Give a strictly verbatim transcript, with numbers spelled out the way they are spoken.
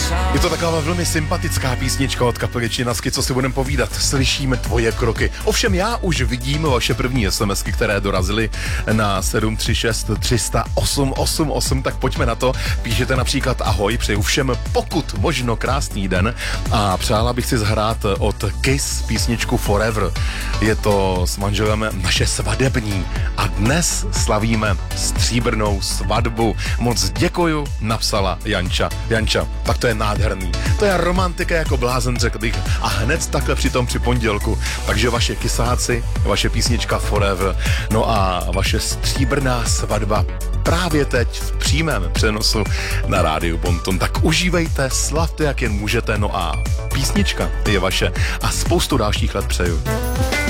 Je to taková velmi sympatická písnička od kapely Činasky, co si budeme povídat. Slyšíme tvoje kroky. Ovšem já už vidím vaše první SMSky, které dorazily na sedm tři šest tři sta osm osm osm, tak pojďme na to. Píšete například ahoj, přeju všem pokud možno krásný den a přála bych si zhrát od Kiss písničku Forever. Je to s manželem naše svadební a dnes slavíme stříbrnou svatbu. Moc děkuju, napsala Janča. Janča, tak to je nádherný. To je romantika jako blázen, řekl bych. A hned takhle při tom při pondělku. Takže vaše kysáci, vaše písnička Forever, no a vaše stříbrná svatba právě teď v přímém přenosu na rádiu Bonton. Tak užívejte, slavte jak jen můžete, no a písnička je vaše a spoustu dalších let přeju.